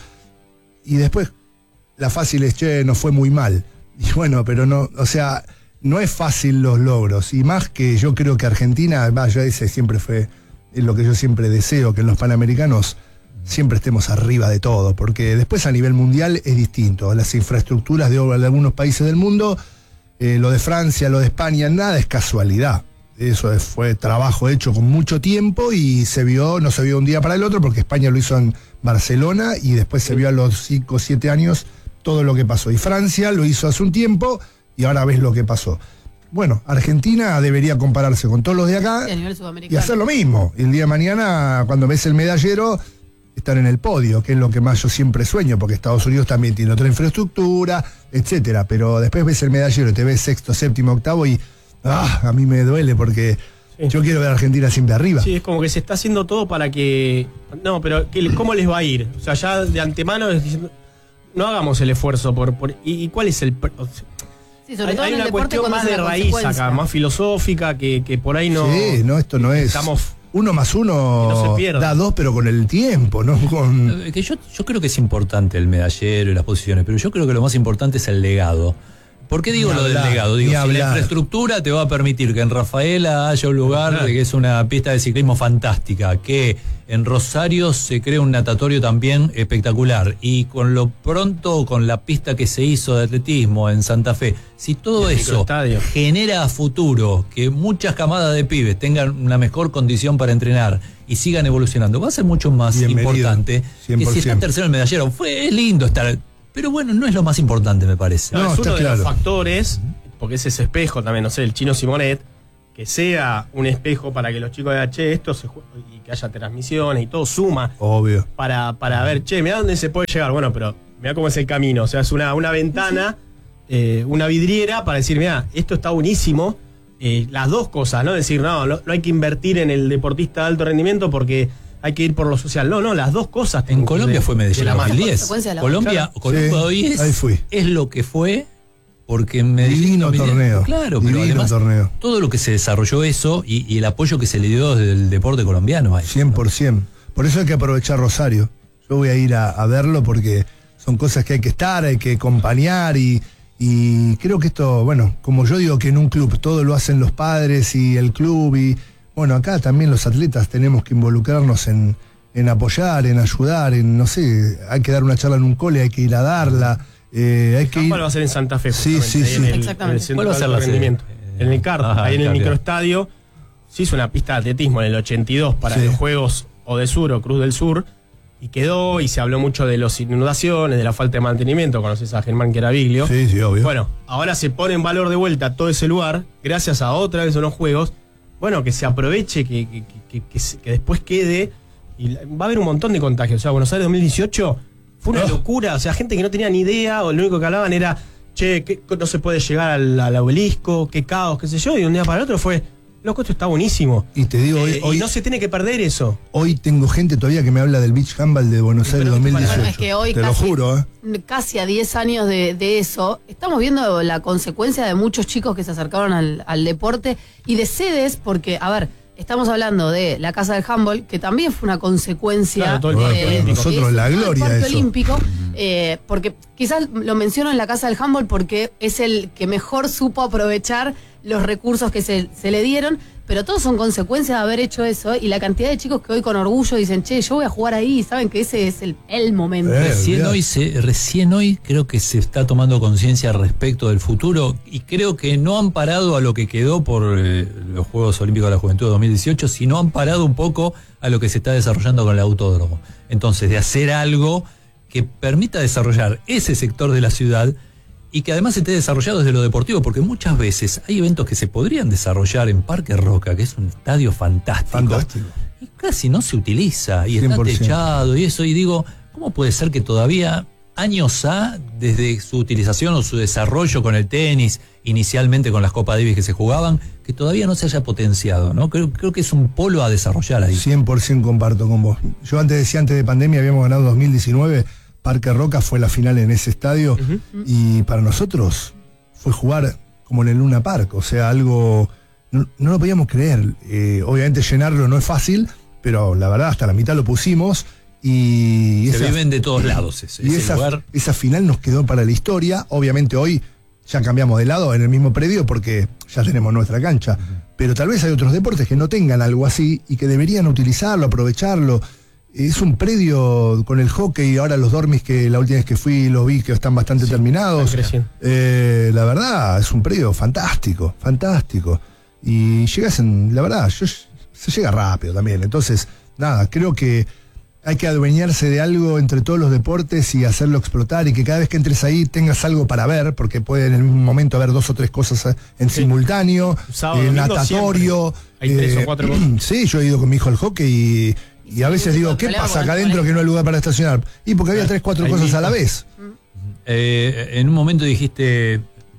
Y después, la fácil es, che, nos fue muy mal. Y bueno, pero no, o sea, no es fácil los logros. Y más que yo creo que Argentina, va, yo ese siempre fue es lo que yo siempre deseo, que en los Panamericanos siempre estemos arriba de todo, porque después a nivel mundial es distinto. Las infraestructuras de obra de algunos países del mundo, eh, lo de Francia, lo de España, nada es casualidad. Eso es- fue trabajo hecho con mucho tiempo y se vio, no se vio un día para el otro, porque España lo hizo en Barcelona y después se vio a los cinco o siete años todo lo que pasó. Y Francia lo hizo hace un tiempo y ahora ves lo que pasó. Bueno, Argentina debería compararse con todos los de acá Sí, a nivel y sudamericano. hacer lo mismo. Y el día de mañana, cuando ves el medallero, estar en el podio, que es lo que más yo siempre sueño, porque Estados Unidos también tiene otra infraestructura, etcétera. Pero después ves el medallero y te ves sexto, séptimo, octavo y ah, a mí me duele porque Sí. yo quiero ver a Argentina siempre arriba. Sí, es como que se está haciendo todo para que. No, pero ¿qué- ¿cómo les va a ir? O sea, ya de antemano es diciendo, no hagamos el esfuerzo por. por ¿y, y cuál es el.? pr- o sea, Sí, sobre hay todo hay en el una deporte cuestión cuando más es de una raíz consecuencia. acá, más filosófica, que, que por ahí no. Sí, no, esto no es. Estamos. Uno más uno Que no se pierda. da dos, pero con el tiempo, no con. Eh, Que yo, yo creo que es importante el medallero y las posiciones, pero yo creo que lo más importante es el legado. ¿Por qué digo Ni lo hablar, del legado? Digo, ni si la hablar. infraestructura te va a permitir que en Rafaela haya un lugar Claro. que es una pista de ciclismo fantástica, que en Rosario se crea un natatorio también espectacular, y con lo pronto, con la pista que se hizo de atletismo en Santa Fe, si todo El eso microestadio. genera a futuro que muchas camadas de pibes tengan una mejor condición para entrenar y sigan evolucionando, va a ser mucho más Bienvenido, importante cien que por si ciento. está tercero en el medallero. Fue es lindo estar, pero bueno, no es lo más importante, me parece. No, No, es está uno de claro. los factores, porque es ese espejo también, no sé, el Chino Simonet, que sea un espejo para que los chicos vean, che, esto se jue- y que haya transmisiones y todo suma Obvio. para, para ver, che, mirá dónde se puede llegar. Bueno, pero mirá cómo es el camino. O sea, es una, una ventana, eh, una vidriera para decir, mirá, esto está buenísimo. Eh, las dos cosas, ¿no? Decir, no, no, no hay que invertir en el deportista de alto rendimiento porque hay que ir por lo social. No, no, las dos cosas. En tienen que Colombia ir de- fue Medellín de la en mano. dos mil diez. Consecuencia de la Colombia, otra. Colombia Sí, hoy es, ahí fui. es lo que fue porque en Medellín Divino dos mil diez. torneo. Claro, pero Divino además torneo. todo lo que se desarrolló eso y, y el apoyo que se le dio desde el deporte colombiano ahí. cien por ciento. Por eso hay que aprovechar Rosario. Yo voy a ir a, a verlo porque son cosas que hay que estar, hay que acompañar y, y creo que esto, bueno, como yo digo que en un club todo lo hacen los padres y el club y bueno, acá también los atletas tenemos que involucrarnos en, en apoyar, en ayudar, en no sé, hay que dar una charla en un cole, hay que ir a darla, eh, hay que ir... Handball va a ser en Santa Fe, Sí, justamente, sí, ahí sí. en el- Exactamente. en el centro ¿Cuál va a de ser alto la sede? rendimiento. En el C A R, Ajá, ahí en el claro. microestadio, se hizo una pista de atletismo en el ochenta y dos para Sí. los Juegos o de Sur o Cruz del Sur, y quedó, y se habló mucho de las inundaciones, de la falta de mantenimiento. Conoces a Germán Queraviglio. Sí, sí, obvio. Bueno, ahora se pone en valor de vuelta todo ese lugar, gracias a otra vez unos juegos. Bueno, que se aproveche, que, que, que, que, se- que después quede. Y la- va a haber un montón de contagios. O sea, Buenos Aires dos mil dieciocho fue una Oh. locura. O sea, gente que no tenía ni idea, o lo único que hablaban era, che, que no se puede llegar al, al obelisco, qué caos, qué sé yo. Y de un día para el otro fue, loco, esto está buenísimo. Y te digo, hoy, Eh, hoy, y no se tiene que perder eso. hoy tengo gente todavía que me habla del Beach Handball de Buenos Pero Aires ¿qué te dos mil parece? dieciocho. Bueno, es que hoy te lo casi- juro, ¿eh? Casi a diez años de, de eso, estamos viendo la consecuencia de muchos chicos que se acercaron al, al deporte y de sedes, porque, a ver, estamos hablando de la Casa del Handball, que también fue una consecuencia Claro, todo el de- Parque Olímpico. Nosotros de eso, la todo el gloria Parque eso. Olímpico, eh, porque quizás lo menciono en la Casa del Handball porque es el que mejor supo aprovechar los recursos que se, se le dieron, pero todos son consecuencias de haber hecho eso y la cantidad de chicos que hoy con orgullo dicen, che, yo voy a jugar ahí y saben que ese es el, el momento. Eh, Recién olvidate. hoy, se, recién hoy creo que se está tomando conciencia respecto del futuro y creo que no han parado a lo que quedó por eh, los Juegos Olímpicos de la Juventud de dos mil dieciocho, sino han parado un poco a lo que se está desarrollando con el autódromo. Entonces, de hacer algo que permita desarrollar ese sector de la ciudad y que además esté desarrollado desde lo deportivo, porque muchas veces hay eventos que se podrían desarrollar en Parque Roca, que es un estadio fantástico, Fantástico. y casi no se utiliza, y está cien por ciento. techado y eso, y digo, ¿cómo puede ser que todavía, años A, desde su utilización o su desarrollo con el tenis, inicialmente con las Copa Davis que se jugaban, que todavía no se haya potenciado, ¿no? Creo, creo que es un polo a desarrollar ahí. cien por ciento comparto con vos. Yo antes decía, antes de pandemia habíamos ganado dos mil diecinueve, Parque Roca fue la final en ese estadio y para nosotros fue jugar como en el Luna Park, o sea, algo, no, no lo podíamos creer. Eh, obviamente llenarlo no es fácil, pero la verdad hasta la mitad lo pusimos y Se esa- viven de todos lados ese, y ese esa, lugar. esa final nos quedó para la historia. Obviamente hoy ya cambiamos de lado en el mismo predio porque ya tenemos nuestra cancha. Pero tal vez hay otros deportes que no tengan algo así y que deberían utilizarlo, aprovecharlo. Es un predio con el hockey, ahora los dormis que la última vez que fui los vi que están bastante terminados. están creciendo. Eh, la verdad, es un predio fantástico, fantástico. Y llegas en, la verdad, yo, se llega rápido también. Entonces, nada, creo que hay que adueñarse de algo entre todos los deportes y hacerlo explotar y que cada vez que entres ahí tengas algo para ver, porque puede en el mismo momento haber dos o tres cosas eh, en Sí. simultáneo, Sábado, eh, domingo, natatorio. siempre. Hay tres o cuatro cosas. Sí, yo he ido con mi hijo al hockey y, y a veces digo, ¿qué pasa acá adentro que no hay lugar para estacionar? Y porque había tres, cuatro Ahí cosas a la mismo. vez. Eh, en un momento dijiste,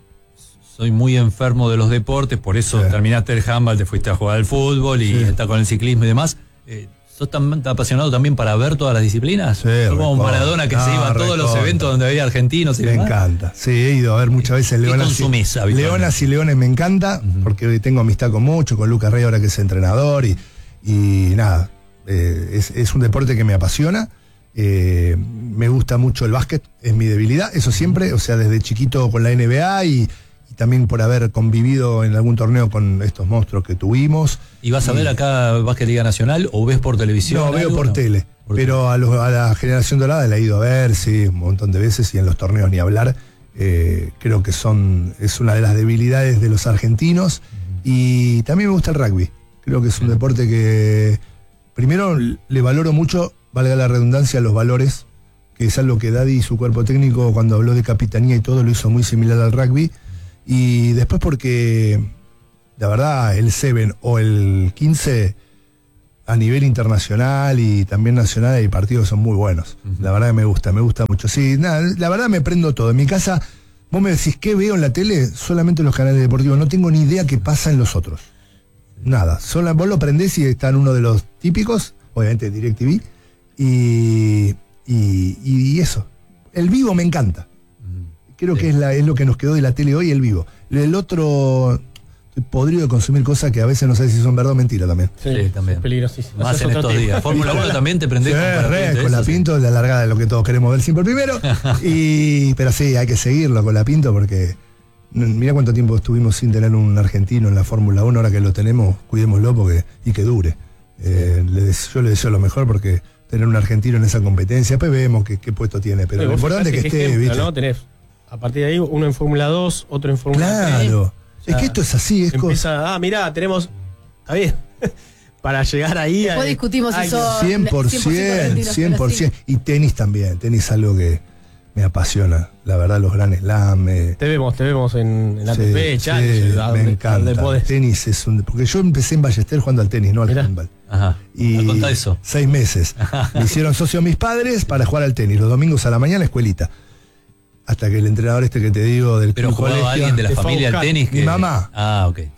soy muy enfermo de los deportes, por eso Sí. terminaste el handball, te fuiste a jugar al fútbol y Sí. está con el ciclismo y demás. Eh, ¿Sos tan, tan apasionado también para ver todas las disciplinas? Sí, ¿Sos como recontra. Maradona que se Ah, iba a todos los recontra. eventos donde había argentinos y Me demás? encanta. Sí, he ido a ver muchas veces ¿Qué Leonas. consumís y, habitualmente? Leonas y Leones me encanta, porque tengo amistad con mucho, con Lucas Rey ahora que es entrenador y, y nada, eh, es, es un deporte que me apasiona. Eh, me gusta mucho el básquet, es mi debilidad, eso siempre, o sea, desde chiquito con la N B A y, también por haber convivido en algún torneo con estos monstruos que tuvimos. ¿Y vas a ver acá Básquet Liga Nacional o ves por televisión? No, veo algo? por No. tele. Por Pero a, los, a la generación dorada la he ido a ver, sí, un montón de veces, y en los torneos ni hablar. Eh, creo que son es una de las debilidades de los argentinos. Uh-huh. Y también me gusta el rugby. Creo que es un uh-huh. deporte que, primero, le valoro mucho, valga la redundancia, los valores, que es algo que Daddy y su cuerpo técnico, cuando habló de capitanía y todo, lo hizo muy similar al rugby. Y después porque, la verdad, el siete o el quince... a nivel internacional y también nacional hay partidos que son muy buenos. Uh-huh. La verdad que me gusta, me gusta mucho. Sí, nada, la verdad me prendo todo. En mi casa, vos me decís, ¿qué veo en la tele? Solamente los canales deportivos. No tengo ni idea qué pasa en los otros. Nada. Solo, vos lo prendés y está en uno de los típicos, obviamente DirecTV, y, y, y eso. El vivo me encanta. Uh-huh. Creo sí. que es, la, es lo que nos quedó de la tele hoy, el vivo. El otro... podrido de consumir cosas que a veces no sé si son verdad o mentira también. Sí, sí también. Es peligrosísimo. Más en estos tema. días. Fórmula uno también te prendés sí, con, re, pinto, con la sí. Pinto, la largada de lo que todos queremos ver siempre primero. y Pero sí, hay que seguirlo con la Pinto porque mirá cuánto tiempo estuvimos sin tener un argentino en la Fórmula uno, ahora que lo tenemos, cuidémoslo porque y que dure. Eh, le, yo le deseo lo mejor porque tener un argentino en esa competencia, después vemos qué, qué puesto tiene, pero sí, lo importante es que esté, ejemplo, ¿viste? ¿no? Tenés, a partir de ahí, uno en Fórmula dos, otro en Fórmula tres. Claro. Es que esto es así, es empieza, cosa... ah, mirá, tenemos, está bien, para llegar ahí. Después a, discutimos ay, eso. cien por ciento, cien por ciento. Y tenis también, tenis es algo que me apasiona, la verdad, los Grand Slam. Me... Te vemos, te vemos en, en la sí, T V, sí, me me encanta. Tenis es un... Porque yo empecé en Ballester jugando al tenis, no al handball. Ajá. Y contá eso. Seis meses. Me hicieron socio mis padres para jugar al tenis, los domingos a la mañana, escuelita. Hasta que el entrenador este que te digo del Pero jugaba colegio, alguien de la familia al tenis. Mi que... mamá. Ah, ok.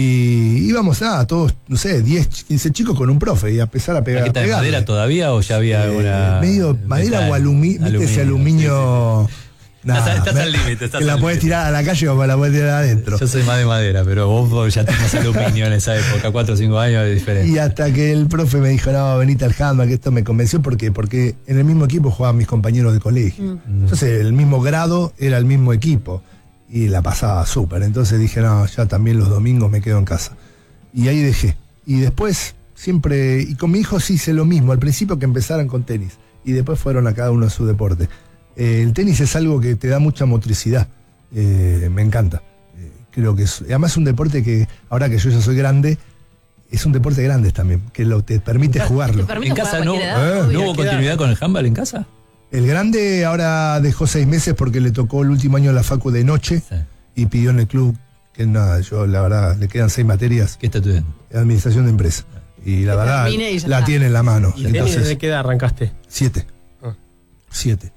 Y íbamos a todos, no sé, diez, quince chicos con un profe y a empezar a pegar. ¿Está de madera todavía o ya había eh, una...? Medio madera metal, o alumi aluminio. ¿Viste ese aluminio? Sí, sí. Nah, estás, estás me, al límite. Que la puedes tirar a la calle o la puedes tirar adentro. Yo soy más de madera, pero vos ya tenés aluminio en esa época, cuatro o cinco años de diferencia. Y hasta que el profe me dijo, no, venite al handball, que esto me convenció, porque porque en el mismo equipo jugaban mis compañeros de colegio. Mm. Entonces el mismo grado era el mismo equipo y la pasaba súper. Entonces dije, no, ya también los domingos me quedo en casa. Y ahí dejé. Y después siempre, y con mi hijo sí hice lo mismo, al principio que empezaran con tenis y después fueron a cada uno a su deporte. Eh, el tenis es algo que te da mucha motricidad, eh, me encanta. Eh, creo que es, además es un deporte que, ahora que yo ya soy grande, es un deporte grande también, que lo, te permite te, jugarlo. Te permite ¿En casa no, edad, eh, ¿no hubo continuidad con el handball en casa? El grande ahora dejó seis meses porque le tocó el último año de la facu de noche sí. y pidió en el club, que nada, yo la verdad, le quedan seis materias. ¿Qué está estudiando? Administración de empresa. Y la que verdad, y la está. Tiene en la mano. ¿Y entonces, desde qué edad arrancaste? Siete. Ah. Siete.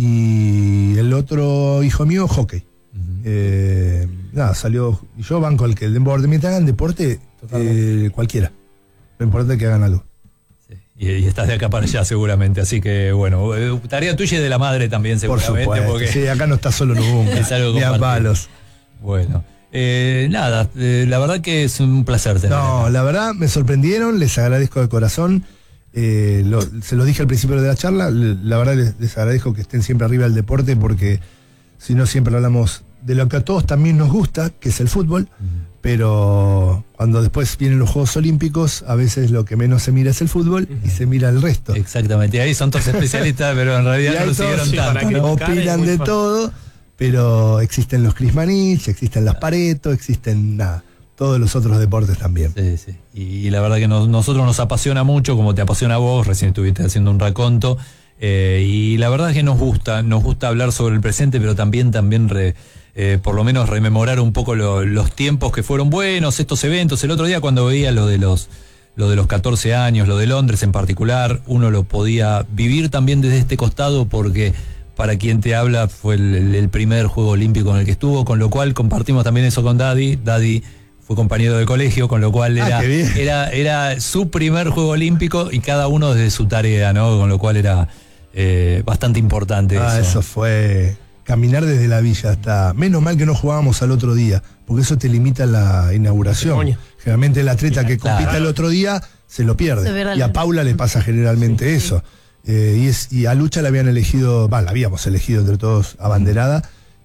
Y el otro hijo mío, hockey. Uh-huh. Eh, nada, salió. Y yo banco el que el deporte. Mientras hagan deporte, eh, cualquiera. Lo importante es que hagan algo. Sí. Y, y estás de acá para allá, seguramente. Así que, bueno, tarea tuya y de la madre también, seguramente. Por supuesto. Porque sí, acá no está solo nunca. Es algo ni a palos. Bueno. Eh, nada, eh, la verdad que es un placer tener. No, la verdad me sorprendieron, les agradezco de corazón. Eh, lo, se lo dije al principio de la charla, la verdad les, les agradezco que estén siempre arriba del deporte porque si no siempre hablamos de lo que a todos también nos gusta, que es el fútbol, uh-huh. pero cuando después vienen los Juegos Olímpicos a veces lo que menos se mira es el fútbol uh-huh. y se mira el resto. Exactamente, y ahí son todos especialistas pero en realidad no lo siguieron sí, tanto. ¿no? Opinan de todo, pero existen los Chris Manich, existen las Pareto, existen nada. Todos los otros deportes también. Sí, sí. Y, y la verdad que nos, nosotros nos apasiona mucho, como te apasiona a vos, recién estuviste haciendo un raconto, eh, y la verdad es que nos gusta, nos gusta hablar sobre el presente, pero también, también re, eh, por lo menos rememorar un poco lo, los tiempos que fueron buenos, estos eventos. El otro día cuando veía lo de los, lo de los catorce años, lo de Londres en particular, uno lo podía vivir también desde este costado porque... Para quien te habla fue el, el primer Juego Olímpico en el que estuvo, con lo cual compartimos también eso con Daddy. Daddy fue compañero de colegio, con lo cual era, ah, era, era su primer Juego Olímpico y cada uno desde su tarea, ¿no? Con lo cual era eh, bastante importante ah, eso. Eso fue caminar desde la villa hasta... Menos mal que no jugábamos al otro día, porque eso te limita la inauguración. Generalmente el atleta que compita claro. el otro día se lo pierde. Se y a Paula le pasa generalmente sí, eso. Sí. Eh, y, es, y a Lucha la habían elegido, va, la habíamos elegido entre todos abanderada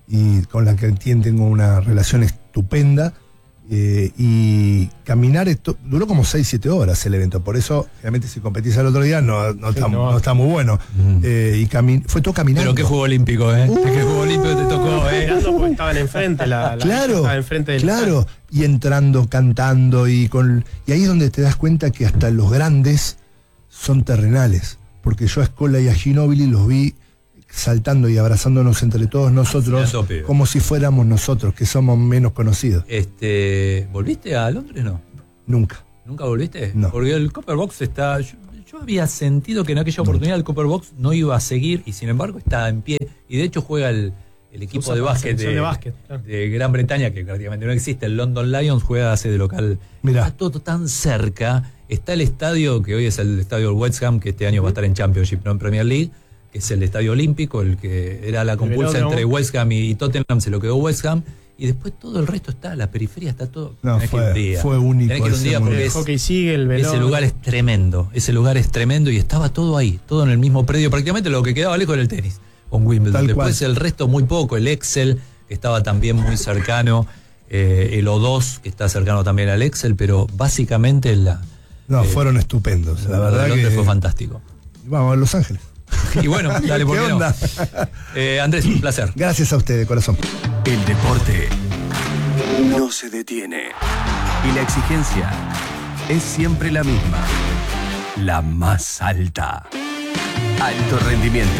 y con la que tengo una relación estupenda. Eh, y caminar, esto, duró como seis siete horas el evento, por eso, realmente, si competís al otro día, no, no, Sí, está, no. no está muy bueno. Mm. Eh, y cami fue todo caminando. Pero qué juego olímpico, ¿eh? Uh, qué juego olímpico te tocó, ¿eh? Mirando porque estaban enfrente, la, la Claro, estaba enfrente del claro. Y entrando, cantando, y con y ahí es donde te das cuenta que hasta los grandes son terrenales. Porque yo a Scola y a Ginóbili los vi saltando y abrazándonos entre todos nosotros, Ah, sí, como si fuéramos nosotros, que somos menos conocidos. Este, ¿volviste a Londres, no? Nunca. ¿Nunca volviste? No. Porque el Copper Box está... Yo, yo había sentido que en aquella oportunidad el Copper Box no iba a seguir y sin embargo está en pie. Y de hecho juega el, el equipo Usa de para básquet, selección de, de básquet, claro. de Gran Bretaña, que prácticamente no existe, el London Lions, juega hace de local. Mirá. Está todo tan cerca. Está el estadio, que hoy es el estadio del West Ham, que este año va a estar en Championship, no en Premier League, que es el estadio olímpico, el que era la compulsa velódromo. entre West Ham y Tottenham, se lo quedó West Ham. Y después todo el resto está, la periferia está todo. No, Tenés que ir fue- un día. fue único Tenés que ir un ese día momento. porque El es, hockey sigue, el velón. ese lugar es tremendo. Ese lugar es tremendo y estaba todo ahí, todo en el mismo predio. Prácticamente lo que quedaba lejos era el tenis con Wimbledon. Tal Después cual. el resto muy poco. El Excel, que estaba también muy cercano. Eh, el O dos, que está cercano también al Excel. Pero básicamente la. No, eh, fueron estupendos. La lo de verdad Londres que fue fantástico. Vamos a Los Ángeles. Y bueno, dale, ¿por ¿Qué qué no? onda? Eh, Andrés, un placer. Gracias a ustedes, corazón. El deporte no se detiene. Y la exigencia es siempre la misma. La más alta. Alto rendimiento.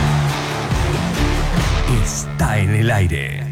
Está en el aire.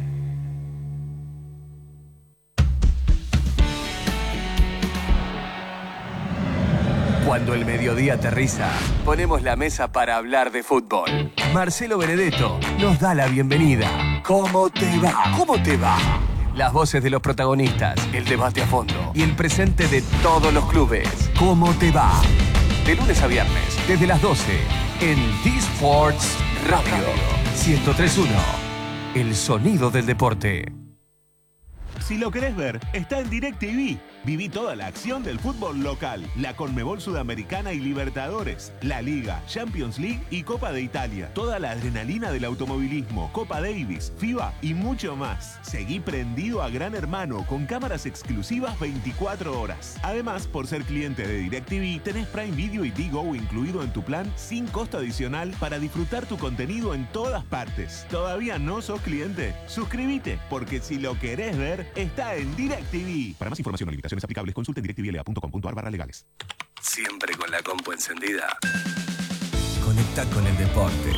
Cuando el mediodía aterriza, ponemos la mesa para hablar de fútbol. Marcelo Benedetto nos da la bienvenida. ¿Cómo te va? ¿Cómo te va? Las voces de los protagonistas, el debate a fondo y el presente de todos los clubes. ¿Cómo te va? De lunes a viernes, desde las doce, en D-Sports Radio. ciento tres punto uno. El sonido del deporte. Si lo querés ver, está en DirecTV. Viví toda la acción del fútbol local, la Conmebol Sudamericana y Libertadores, la Liga, Champions League y Copa de Italia. Toda la adrenalina del automovilismo, Copa Davis, FIBA y mucho más. Seguí prendido a Gran Hermano con cámaras exclusivas veinticuatro horas. Además, por ser cliente de DirecTV, tenés Prime Video y Digo incluido en tu plan sin costo adicional para disfrutar tu contenido en todas partes. ¿Todavía no sos cliente? Suscríbete, porque si lo querés ver, está en DirecTV. Para más información o limitaciones aplicables, consulta en directvla punto com punto a r barra legales. Siempre con la compu encendida. Conecta con el deporte.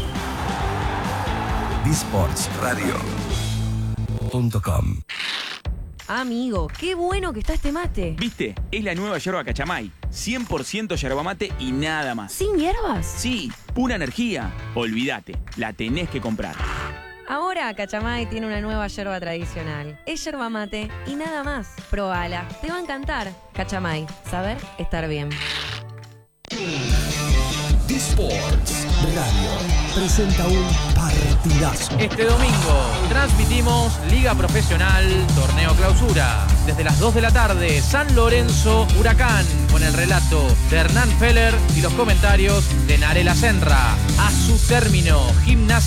D-Sports Radio punto com. Amigo, qué bueno que está este mate. ¿Viste? Es la nueva yerba Cachamay. cien por ciento yerba mate y nada más. ¿Sin hierbas? Sí, pura energía. Olvídate, la tenés que comprar. Ahora Cachamay tiene una nueva yerba tradicional. Es yerba mate y nada más. Probala, te va a encantar. Cachamay, saber estar bien. D-Sports Radio presenta un partidazo. Este domingo transmitimos Liga Profesional, Torneo Clausura. Desde las dos de la tarde, San Lorenzo Huracán, con el relato de Hernán Feller y los comentarios de Narela Senra. A su término, Gimnasia